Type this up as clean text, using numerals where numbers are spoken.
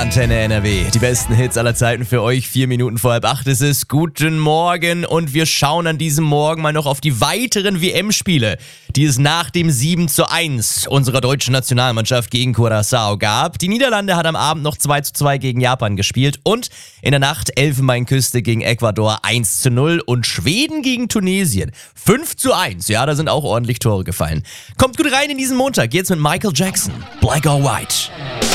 Antenne NRW. Die besten Hits aller Zeiten für euch. 4 Minuten vor 7:30 ist es. Guten Morgen und wir schauen an diesem Morgen mal noch auf die weiteren WM-Spiele, die es nach dem 7:1 unserer deutschen Nationalmannschaft gegen Curaçao gab. Die Niederlande hat am Abend noch 2:2 gegen Japan gespielt und in der Nacht Elfenbeinküste gegen Ecuador 1:0 und Schweden gegen Tunesien 5:1. Ja, da sind auch ordentlich Tore gefallen. Kommt gut rein in diesen Montag. Jetzt mit Michael Jackson. Black or White.